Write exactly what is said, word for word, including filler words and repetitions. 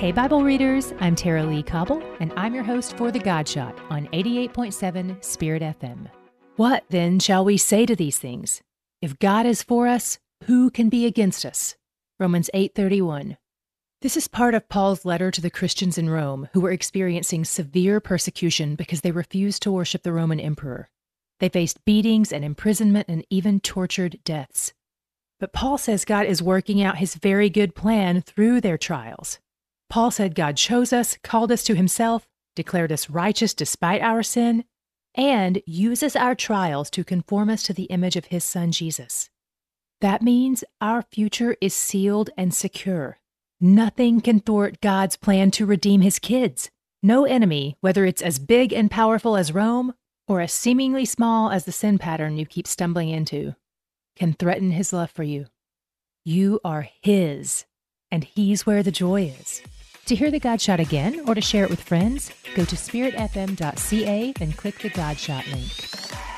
Hey, Bible readers, I'm Tara Lee Cobble, and I'm your host for The God Shot on eighty-eight point seven Spirit F M. What then shall we say to these things? If God is for us, who can be against us? Romans eight thirty-one. This is part of Paul's letter to the Christians in Rome who were experiencing severe persecution because they refused to worship the Roman emperor. They faced beatings and imprisonment and even tortured deaths. But Paul says God is working out his very good plan through their trials. Paul said God chose us, called us to himself, declared us righteous despite our sin, and uses our trials to conform us to the image of his Son, Jesus. That means our future is sealed and secure. Nothing can thwart God's plan to redeem his kids. No enemy, whether it's as big and powerful as Rome or as seemingly small as the sin pattern you keep stumbling into, can threaten his love for you. You are his, and he's where the joy is. To hear The God Shot again or to share it with friends, go to spirit f m dot c a and click the God Shot link.